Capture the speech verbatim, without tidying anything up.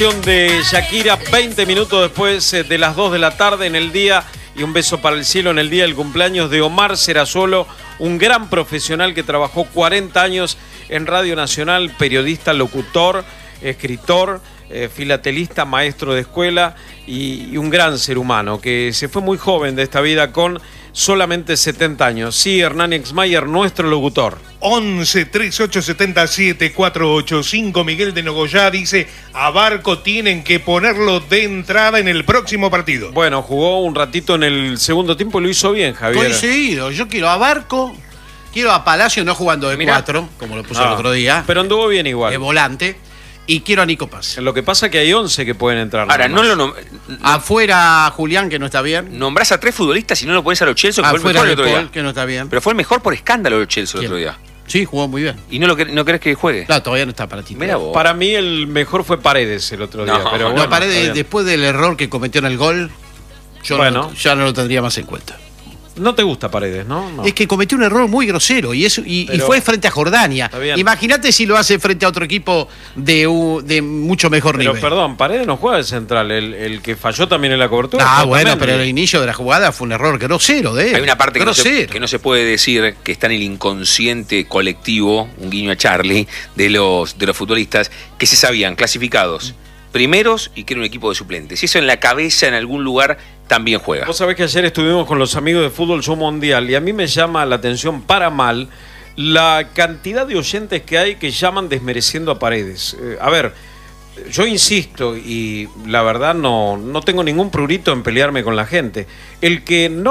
De Shakira, veinte minutos después de las dos de la tarde en el día, y un beso para el cielo en el día del cumpleaños de Omar Serrazolo, un gran profesional que trabajó cuarenta años en Radio Nacional, periodista, locutor, escritor, eh, filatelista, maestro de escuela y, y un gran ser humano que se fue muy joven de esta vida con solamente setenta años. Sí, Hernán Exmayer, nuestro locutor. once, treinta y ocho, setenta, siete, cuatro ocho cinco. Miguel de Nogoyá dice: a Barco tienen que ponerlo de entrada en el próximo partido. Bueno, jugó un ratito en el segundo tiempo y lo hizo bien, Javier. Estoy seguido. Yo quiero a Barco, quiero a Palacio, no jugando de Mirá. cuatro, como lo puso No, el otro día. Pero anduvo bien igual. De volante. Y quiero a Nico Paz. Lo que pasa es que hay once que pueden entrar. Ahora, no lo nom Afuera Julián, que no está bien. nombrás a tres futbolistas y no lo pones a Lo Celso, que fue el Afuera mejor el de otro Paul, día. que no está bien. Pero fue el mejor por escándalo Lo Celso el ¿Quién? otro día. Sí, jugó muy bien. ¿Y no, lo, no querés que juegue? Claro, todavía no está para ti. Mirá vos. Para mí el mejor fue Paredes el otro día. No, pero no, bueno, No, Paredes, está bien. después del error que cometió en el gol, yo Bueno. no, ya no lo tendría más en cuenta. No te gusta Paredes, ¿no? No. Es que cometió un error muy grosero y, eso, y, y Pero- fue frente a Jordania. Está bien. Imagínate si lo hace frente a otro equipo de, u- de mucho mejor Pero nivel. perdón, Paredes no juega de central. El, el que falló también en la cobertura. Ah, fue bueno, Otamendi. pero el inicio de la jugada fue un error grosero de él. Hay una parte que no, se, grosero. que no se puede decir, que está en el inconsciente colectivo, un guiño a Charlie, de los, de los futbolistas, que se sabían clasificados primeros y que era un equipo de suplentes. Y eso en la cabeza, en algún lugar, también juega. Vos sabés que ayer estuvimos con los amigos de Fútbol Show Mundial y a mí me llama la atención para mal la cantidad de oyentes que hay que llaman desmereciendo a Paredes. Eh, a ver, yo insisto y la verdad no, no tengo ningún prurito en pelearme con la gente. El que no